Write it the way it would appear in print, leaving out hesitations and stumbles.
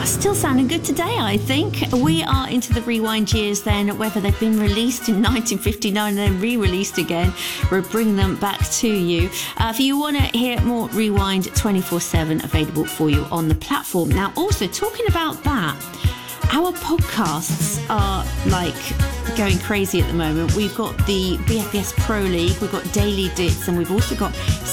Still sounding good today, I think. We are into the rewind years then, whether they've been released in 1959 and then re-released again, we'll bring them back to you. If you want to hear more Rewind 24/7 available for you on the platform. Now, also talking about that, our podcasts are like going crazy at the moment. We've got the BFBS Pro League, we've got Daily Dits, and we've also got